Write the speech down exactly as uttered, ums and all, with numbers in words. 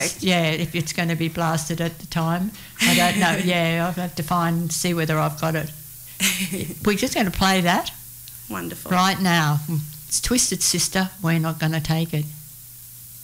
Yeah, if it's going to be blasted at the time. I don't know. Yeah, I'll have to find, see whether I've got it. We're just going to play that. Wonderful. Right now. It's Twisted Sister. We're not going to take it.